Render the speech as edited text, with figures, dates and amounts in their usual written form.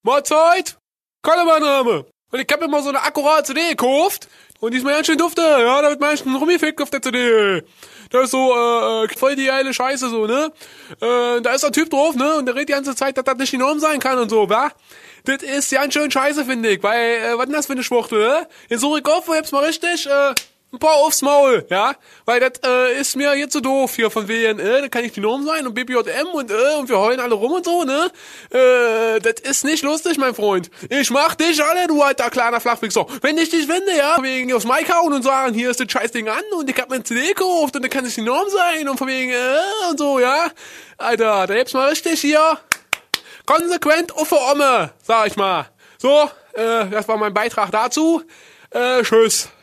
Mahlzeit, Kalle mein Name. Und ich hab mir mal so eine akkurate CD gekauft. Und die ist mir ganz schön dufte. Ja, da wird manchmal rumgefickt auf der CD. Da ist so, voll die geile Scheiße so, ne? Da ist ein Typ drauf, ne? Und der redet die ganze Zeit, dass das nicht die Norm sein kann und so, wa? Das ist ganz schön scheiße, finde ich. Weil, was ist das für eine Schwuchtel, ne? Jetzt suche ich auf und hab's mal richtig, ein paar aufs Maul, ja? Weil das ist mir jetzt so doof hier von wegen, da kann ich die Norm sein und BPJM und wir heulen alle rum und so, ne? Das ist nicht lustig, mein Freund. Ich mach dich alle, du alter kleiner Flachwichser. Wenn ich dich finde, ja, wegen aufs Mic hauen und sagen, hier ist das Scheißding an und ich hab mir ein CD gekauft und da kann ich die Norm sein und von wegen, und so, ja? Alter, da hebt's mal richtig hier konsequent auf der Omme, sag ich mal. So, das war mein Beitrag dazu. Tschüss.